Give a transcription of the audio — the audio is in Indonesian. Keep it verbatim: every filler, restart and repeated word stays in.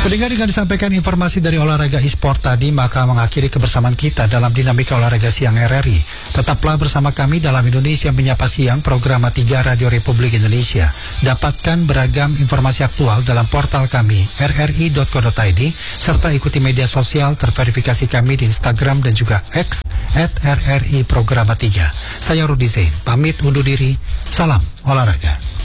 Pendengar, dengan disampaikan informasi dari olahraga e-sport tadi, maka mengakhiri kebersamaan kita dalam dinamika olahraga siang R R I. Tetaplah bersama kami dalam Indonesia Menyapa Siang, program tiga Radio Republik Indonesia. Dapatkan beragam informasi aktual dalam portal kami r r i dot co dot i d, serta ikuti media sosial terverifikasi kami di Instagram dan juga X at R R I Programa tiga. Saya Rudi Zain, pamit undur diri. Salam olahraga.